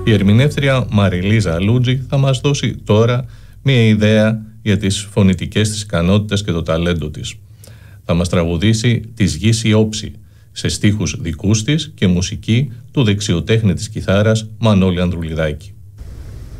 Η ερμηνεύτρια Μαριλίζα Αλούτζη θα μας δώσει τώρα μία ιδέα για τις φωνητικές της ικανότητες και το ταλέντο της. Θα μας τραγουδήσει «Της γης η όψη» σε στίχους δικούς της και μουσική του δεξιοτέχνη της κιθάρας Μανώλη Ανδρουλιδάκη.